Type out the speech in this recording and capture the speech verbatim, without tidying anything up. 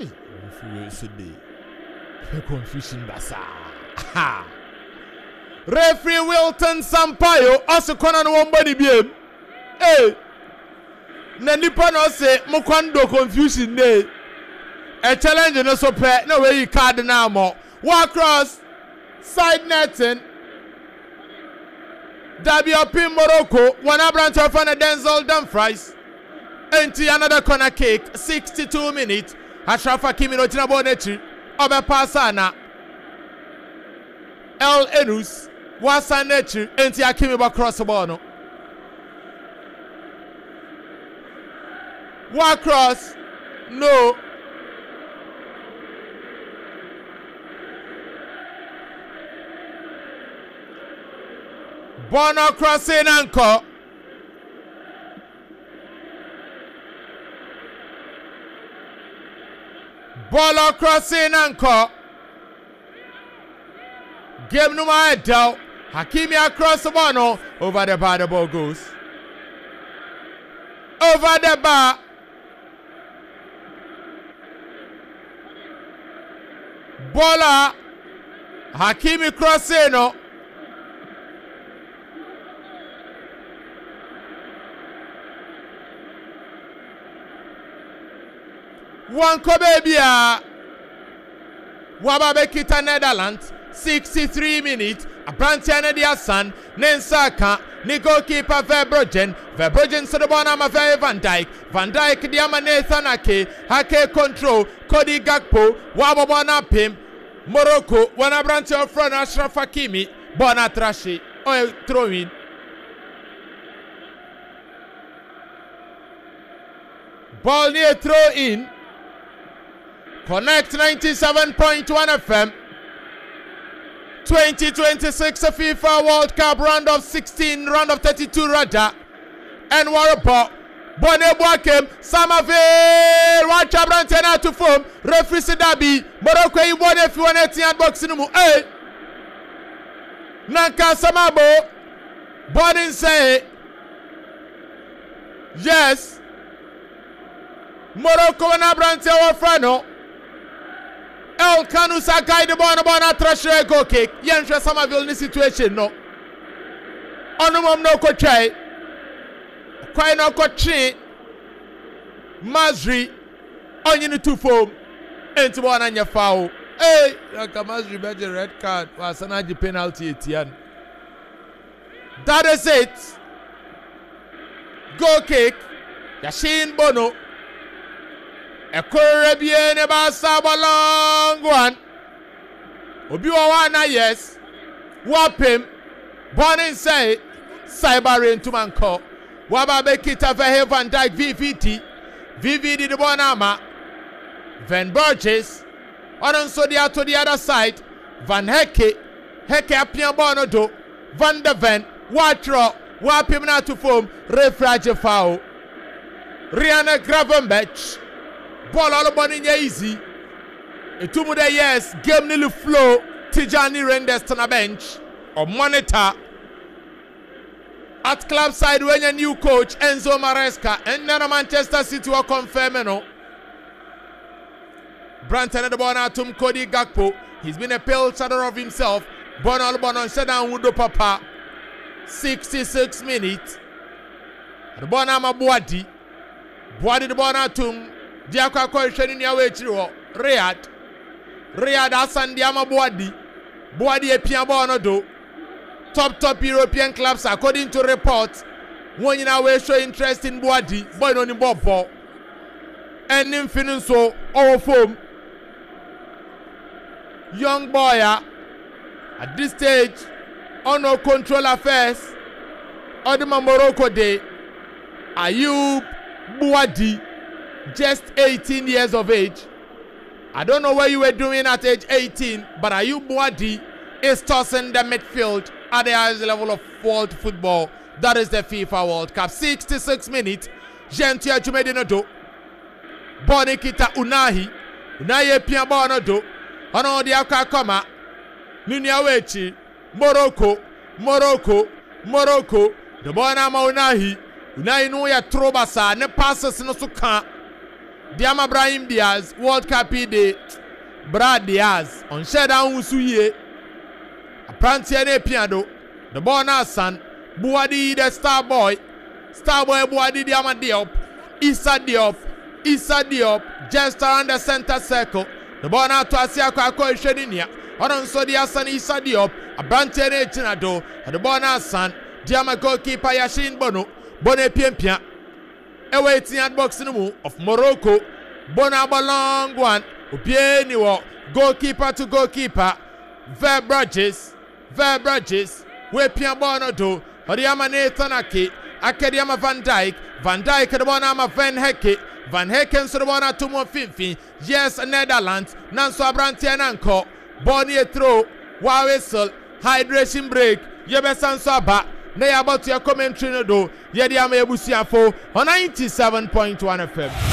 Referee Sunday. Confusion basa. Referee Wilton Sampaio also kona no body biem. Hey. Na nipa no say mo kwando confusion dey. A challenge no so pe no way card na mo. Walk cross side netting. Dabi Opim Morocco, one branch of an Denzel Dumfries. Enti another corner kick, sixty-two minutes. Ashraf Hakimi no tina bonechi. Obe pasana. El Enus. Wasa nechi. Enti Hakimi ba cross the ball no. One cross. No. Bono crossing anchor. Ball crossing anchor. Game no more doubt. Hakimi across the ball over the bar. The ball goes over the bar. Bola Hakimi crossing no. One Kobebia Wababe Kita Netherlands, sixty-three minutes. A branch Anadia San, Nensaka, Nico keeper Verbrogen, Verbrogen Sodobana Van Dijk, Van Dijk Diama Nathan Ake, Hake control, Cody Gakpo, Wababana Pim, Morocco, one branch of front Ashraf Hakimi, Bona Trashi, or throw in. Ball near throw in. Connect ninety-seven point one F M. twenty twenty-six FIFA World Cup round of sixteen, round of thirty-two rather. And Warapot. Bonne Boakem, Samaville, watch a brand ten out to form. Referee Sidabi, Morocco, you won if you want to box in the Hey! Nanka Samabo, Bonin say, yes. Morocco and Abrante or Frano. El Kanu Sakai the Bona Bona Trasher go kick. Yansha Samaville in this situation, no. Onumum no coach. Quite no coach. Mazri. On you two foam. Into one on your foul. Hey, like a Mazri better red card. Was an penalty at Tian. That is it. Go kick. Yashin Bono. A Caribbean about Sabalong one. Obiwana, yes. Whop him. Born inside. Cyber into Manco. Wababe Kita Vehe Van Dijk V V T. V V D the Bonama. Van Burgess. On so the out to the other side. Van Hecke. Hecke Appian Bonodo. Van de Ven. Watro. Whop him now to form. Refrage foul. Rihanna Gravenberch. Ball all about in easy. It took me the yes. Game nearly flow. Tijani Renders on a bench. Or monitor. At club side when your new coach Enzo Maresca. And then Manchester City will confirm no. Branton at the ball out to Cody Gakpo. He's been a pale shadow of himself. Born all about on Shadow Wudo Papa. sixty-six minutes. The ball now Boadi. Boadi the ball out to Diakwa question in your way to Riyadh. Riyadh Hassan Diama Boadi. Boadi a Piabono do. Top top European clubs according to reports. One in our way show interest in Boadi. Boy on the ball. And in Finuso all foam. Young boy at this stage on no control affairs. Odema Morocco Day. Ayub Boadi. Just eighteen years of age. I don't know what you were doing at age eighteen, but Ayub Boadi is tossing the midfield at the highest level of world football. That is the FIFA World Cup. sixty-six minutes. Gentia Chumedinodo. Bonikita Unahi. Unahi Piabonodo. Ono Diaka Koma. Nunyawechi. Morocco. Morocco. Morocco. The Bonama Unahi. Unahi no ya trobasa. Ne passes no suka. Diama Brahim Diaz World Cup de Brad Diaz on sheda unsu ye aprantie na piado the ball na san Buadi the star boy star boy Buadi Diama Diop Issa Diop Issa Diop just around the center circle the ball na to asia kwa kwa shedinia onon so dia san Issa Diop aprantie na chinado the ball na san Diama goalkeeper Yashin Bono Bono piempia awaiting at box in the move of Morocco. Bonaba long one. Upieni wo goalkeeper to goalkeeper. Ver Bridges. Ver Bridges. We Pian Bono do. Hodiama Nathan Ake. Akediama Van Dijk. Van Dijk the Bonama Van Hecke. Van Hecken so the Bona Tumo Finfin. Yes, Netherlands. Nanso Abranti and Anko. Bonnie throw. Wow whistle. Hydration break. Yebesan Saba. They about your commentary no do. Yedi ame ebusiafo on ninety-seven point one F M.